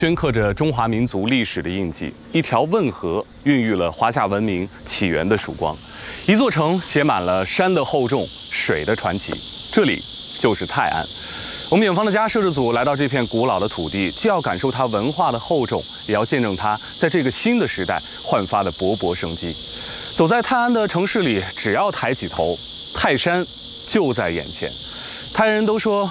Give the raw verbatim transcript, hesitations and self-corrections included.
镌刻着中华民族历史的印记，一条汶河孕育了华夏文明起源的曙光，一座城写满了山的厚重、水的传奇。这里就是泰安。我们远方的家摄制组来到这片古老的土地，既要感受它文化的厚重，也要见证它在这个新的时代焕发的勃勃生机。走在泰安的城市里，只要抬起头，泰山就在眼前。泰人都说